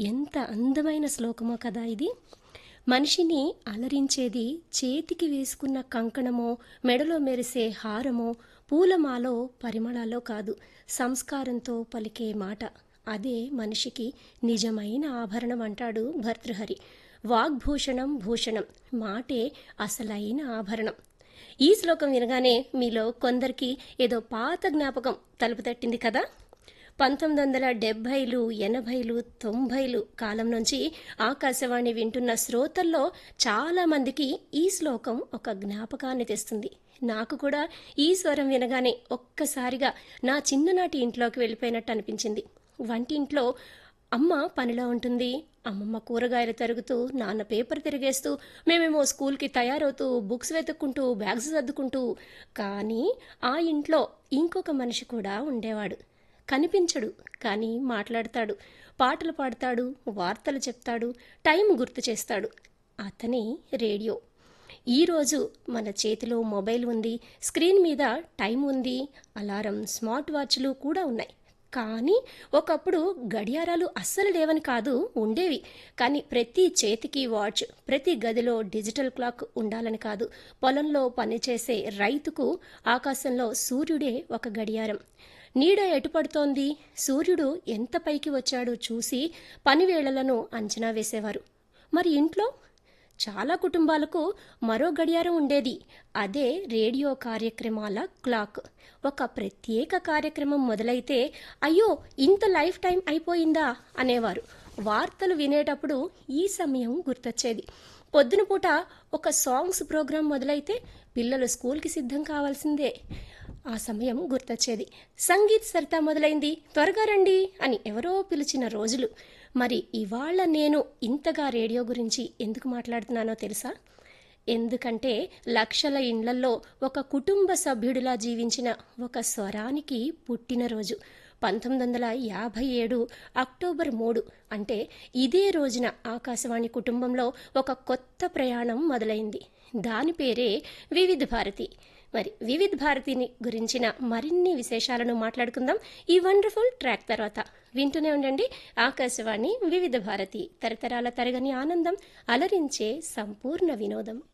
ఎంత అందమైన శ్లోకమో కదా ఇది. మనిషిని అలరించేది చేతికి వేసుకున్న కంకణమో, మెడలో మెరిసే హారమో, పూలమాలో, పరిమళాలో కాదు, సంస్కారంతో పలికే మాట. అదే మనిషికి నిజమైన ఆభరణం అంటాడు భర్తృహరి. వాగ్భూషణం భూషణం, మాటే అసలైన ఆభరణం. ఈ శ్లోకం వినగానే మీలో కొందరికి ఏదో పాత జ్ఞాపకం తలుపు తట్టింది కదా. 1970లు 80లు 90లు కాలం నుంచి ఆకాశవాణి వింటున్న శ్రోతల్లో చాలామందికి ఈ శ్లోకం ఒక జ్ఞాపకాన్ని తెస్తుంది. నాకు కూడా ఈ స్వరం వినగానే ఒక్కసారిగా నా చిన్ననాటి ఇంట్లోకి వెళ్ళిపోయినట్టు అనిపించింది. వంటింట్లో అమ్మ పనిలో ఉంటుంది, అమ్మమ్మ కూరగాయలు తరుగుతూ, నాన్న పేపర్ తిరిగేస్తూ, మేమేమో స్కూల్కి తయారవుతూ, బుక్స్ వెతుక్కుంటూ, బ్యాగ్స్ సర్దుకుంటూ. కానీ ఆ ఇంట్లో ఇంకొక మనిషి కూడా ఉండేవాడు. కనిపించడు, కానీ మాట్లాడతాడు, పాటలు పాడతాడు, వార్తలు చెప్తాడు, టైం గుర్తు చేస్తాడు. అతనే రేడియో. ఈరోజు మన చేతిలో మొబైల్ ఉంది, స్క్రీన్ మీద టైం ఉంది, అలారం, స్మార్ట్ వాచ్లు కూడా ఉన్నాయి. కానీ ఒకప్పుడు గడియారాలు అస్సలు లేవని కాదు, ఉండేవి. కానీ ప్రతి చేతికి వాచ్, ప్రతి గదిలో డిజిటల్ క్లాక్ ఉండాలని కాదు. పొలంలో పనిచేసే రైతుకు ఆకాశంలో సూర్యుడే ఒక గడియారం. నీడ ఎటుపడుతోంది, సూర్యుడు ఎంత పైకి వచ్చాడో చూసి పనివేళలను అంచనా వేసేవారు. మరి ఇంట్లో చాలా కుటుంబాలకు మరో గడియారం ఉండేది. అదే రేడియో కార్యక్రమాల క్లాక్. ఒక ప్రత్యేక కార్యక్రమం మొదలైతే అయ్యో ఇంత లైఫ్ టైం అయిపోయిందా అనేవారు. వార్తలు వినేటప్పుడు ఈ సమయం గుర్తొచ్చేది. పొద్దున పూట ఒక సాంగ్స్ ప్రోగ్రాం మొదలైతే పిల్లలు స్కూల్కి సిద్ధం కావాల్సిందే, ఆ సమయం గుర్తొచ్చేది. సంగీత్ సరితా మొదలైంది, త్వరగా రండి అని ఎవరో పిలిచిన రోజులు. మరి ఇవాళ నేను ఇంతగా రేడియో గురించి ఎందుకు మాట్లాడుతున్నానో తెలుసా? ఎందుకంటే లక్షల ఇండ్లల్లో ఒక కుటుంబ సభ్యుడిలా జీవించిన ఒక స్వరానికి పుట్టినరోజు. 1957 అక్టోబర్ 3 అంటే ఇదే రోజున ఆకాశవాణి కుటుంబంలో ఒక కొత్త ప్రయాణం మొదలైంది. దాని పేరే వివిధ భారతి. మరి వివిధ భారతిని గురించిన మరిన్ని విశేషాలను మాట్లాడుకుందాం ఈ వండర్ఫుల్ ట్రాక్ తర్వాత. వింటూనే ఉండండి ఆకాశవాణి వివిధ భారతి, తరతరాల తరగని ఆనందం, అలరించే సంపూర్ణ వినోదం.